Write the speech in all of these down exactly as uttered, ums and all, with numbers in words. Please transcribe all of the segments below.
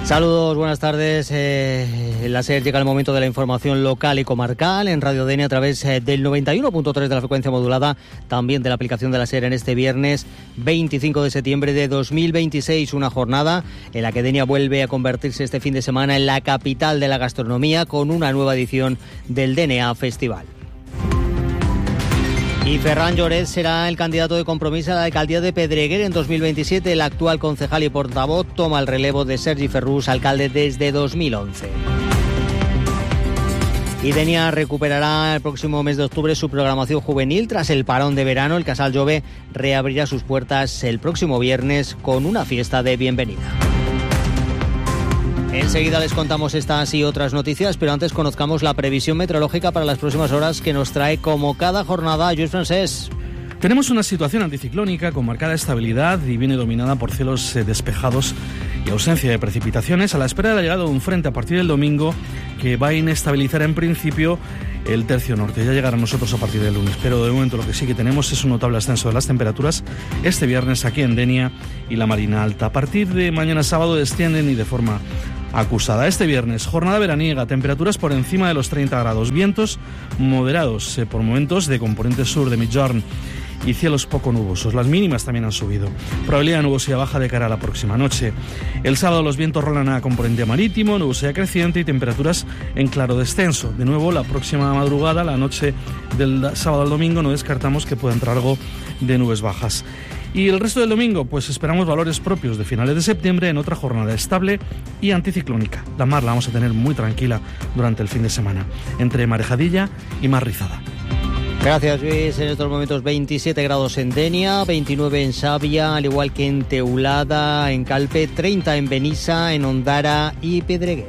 Saludos, buenas tardes. Eh, en la SER llega el momento de la información local y comarcal en Radio Denia a través eh, del noventa y uno punto tres de la frecuencia modulada, también de la aplicación de la SER en este viernes veinticinco de septiembre de dos mil veintiséis, una jornada en la que Denia vuelve a convertirse este fin de semana en la capital de la gastronomía con una nueva edición del D N A Festival. Y Ferran Lloret será el candidato de Compromís a la alcaldía de Pedreguer en dos mil veintisiete. El actual concejal y portavoz toma el relevo de Sergi Ferrús, alcalde desde dos mil once. Y Denia recuperará el próximo mes de octubre su programación juvenil tras el parón de verano. El Casal Jove reabrirá sus puertas el próximo viernes con una fiesta de bienvenida. Enseguida les contamos estas y otras noticias, pero antes conozcamos la previsión meteorológica para las próximas horas que nos trae como cada jornada Lluís Francés. Tenemos una situación anticiclónica con marcada estabilidad y viene dominada por cielos eh, despejados y ausencia de precipitaciones a la espera de la llegada de un frente a partir del domingo que va a inestabilizar en principio el tercio norte. Ya llegará a nosotros a partir del lunes, pero de momento lo que sí que tenemos es un notable ascenso de las temperaturas este viernes aquí en Denia y la Marina Alta. A partir de mañana sábado descienden y de forma acusada. Este viernes, jornada veraniega, temperaturas por encima de los treinta grados, vientos moderados eh, por momentos de componente sur de Migjorn y cielos poco nubosos. Las mínimas también han subido. Probabilidad de nubosidad baja de cara a la próxima noche. El sábado los vientos rolan a componente marítimo, nubosidad creciente y temperaturas en claro descenso. De nuevo, la próxima madrugada, la noche del sábado al domingo, no descartamos que pueda entrar algo de nubes bajas. Y el resto del domingo, pues esperamos valores propios de finales de septiembre en otra jornada estable y anticiclónica. La mar la vamos a tener muy tranquila durante el fin de semana, entre Marejadilla y Mar Rizada. Gracias, Luis. En estos momentos veintisiete grados en Denia, veintinueve en Xàbia, al igual que en Teulada, en Calpe, treinta en Benissa, en Ondara y Pedreguer.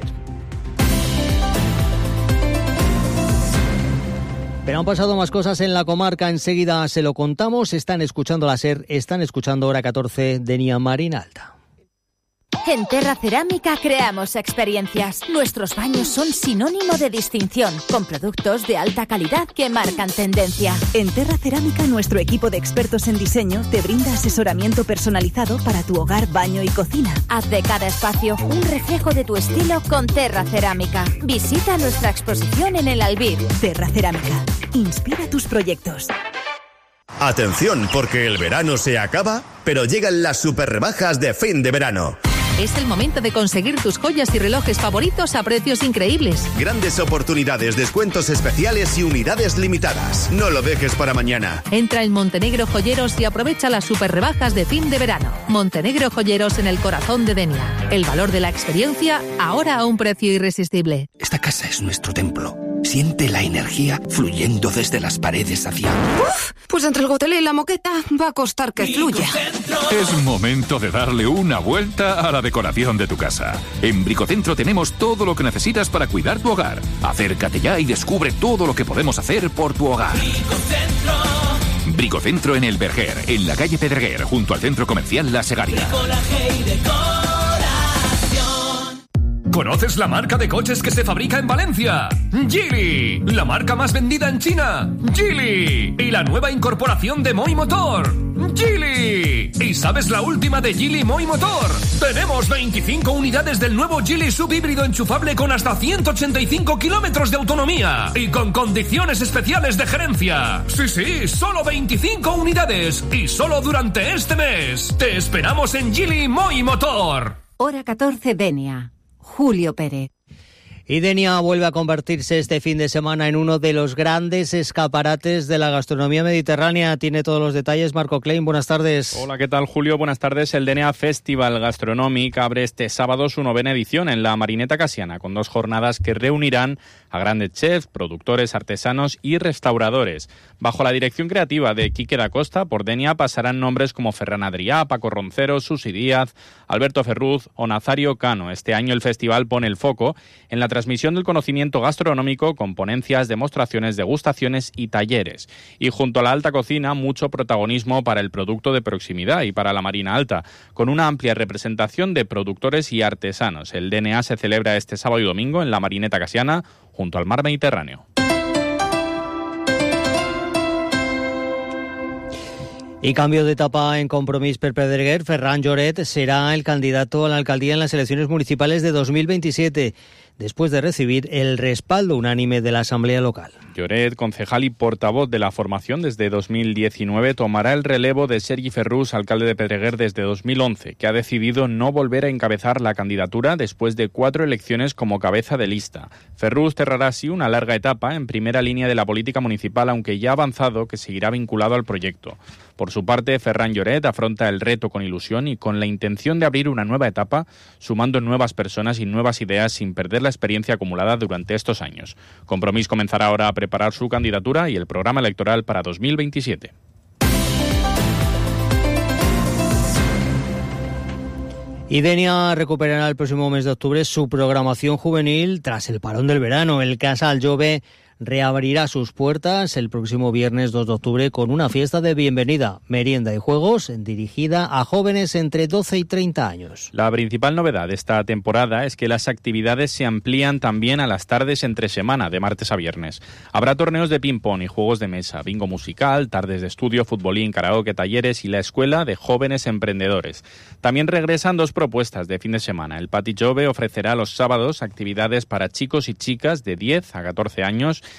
Pero han pasado más cosas en la comarca, enseguida se lo contamos. Están escuchando la SER, están escuchando Hora catorce, Denia Marina Alta. En Terra Cerámica creamos experiencias. Nuestros baños son sinónimo de distinción, con productos de alta calidad que marcan tendencia. En Terra Cerámica, nuestro equipo de expertos en diseño te brinda asesoramiento personalizado para tu hogar, baño y cocina. Haz de cada espacio un reflejo de tu estilo con Terra Cerámica. Visita nuestra exposición en el Albir. Terra Cerámica. Inspira tus proyectos. Atención, porque el verano se acaba, pero llegan las super rebajas de fin de verano. Es el momento de conseguir tus joyas y relojes favoritos a precios increíbles. Grandes oportunidades, descuentos especiales y unidades limitadas. No lo dejes para mañana. Entra en Montenegro Joyeros y aprovecha las super rebajas de fin de verano. Montenegro Joyeros en el corazón de Denia. El valor de la experiencia ahora a un precio irresistible. Esta casa es nuestro templo. Siente la energía fluyendo desde las paredes hacia... Uf, pues entre el gotelé y la moqueta va a costar que fluya. Es momento de darle una vuelta a la decoración de tu casa. En Bricocentro tenemos todo lo que necesitas para cuidar tu hogar. Acércate ya y descubre todo lo que podemos hacer por tu hogar. Bricocentro. Bricocentro en el Berger, en la calle Pedreguer, junto al centro comercial La Segaria. ¿Conoces la marca de coches que se fabrica en Valencia? Geely, la marca más vendida en China. Geely. Y la nueva incorporación de Moi Motor. Geely. ¿Y sabes la última de Geely Moi Motor? Tenemos veinticinco unidades del nuevo Geely subhíbrido enchufable con hasta ciento ochenta y cinco kilómetros de autonomía y con condiciones especiales de gerencia. Sí, sí, solo veinticinco unidades y solo durante este mes. Te esperamos en Geely Moi Motor. Hora catorce, Denia. Julio Pérez. Y Denia vuelve a convertirse este fin de semana en uno de los grandes escaparates de la gastronomía mediterránea. Tiene todos los detalles Marco Klein. Buenas tardes. Hola, ¿qué tal, Julio? Buenas tardes. El Denia Festival Gastronòmic abre este sábado su novena edición en la Marineta Casiana, con dos jornadas que reunirán a grandes chefs, productores, artesanos y restauradores. Bajo la dirección creativa de Quique da Costa, por Denia pasarán nombres como Ferran Adrià, Paco Roncero, Susi Díaz, Alberto Ferruz o Nazario Cano. Este año el festival pone el foco en la transmisión del conocimiento gastronómico con ponencias, demostraciones, degustaciones y talleres. Y junto a la alta cocina, mucho protagonismo para el producto de proximidad y para la Marina Alta, con una amplia representación de productores y artesanos. El D N A se celebra este sábado y domingo en la Marineta Casiana, junto al mar Mediterráneo. Y cambio de etapa en Compromís per Pedreguer. Ferran Lloret será el candidato a la alcaldía en las elecciones municipales de dos mil veintisiete, después de recibir el respaldo unánime de la Asamblea Local. Lloret, concejal y portavoz de la formación desde dos mil diecinueve, tomará el relevo de Sergi Ferrús, alcalde de Pedreguer desde dos mil once, que ha decidido no volver a encabezar la candidatura después de cuatro elecciones como cabeza de lista. Ferrús cerrará así una larga etapa en primera línea de la política municipal, aunque ya ha avanzado que seguirá vinculado al proyecto. Por su parte, Ferran Lloret afronta el reto con ilusión y con la intención de abrir una nueva etapa, sumando nuevas personas y nuevas ideas sin perder la experiencia acumulada durante estos años. Compromís comenzará ahora a preparar su candidatura y el programa electoral para dos mil veintisiete. Y Denia recuperará el próximo mes de octubre su programación juvenil tras el parón del verano. El Casal Jove reabrirá sus puertas el próximo viernes dos de octubre con una fiesta de bienvenida, merienda y juegos dirigida a jóvenes entre doce y treinta años. La principal novedad de esta temporada es que las actividades se amplían también a las tardes entre semana, de martes a viernes. Habrá torneos de ping-pong y juegos de mesa, bingo musical, tardes de estudio, futbolín, karaoke, talleres y la escuela de jóvenes emprendedores. También regresan dos propuestas de fin de semana. El Pati Jove ofrecerá los sábados actividades para chicos y chicas de diez a catorce años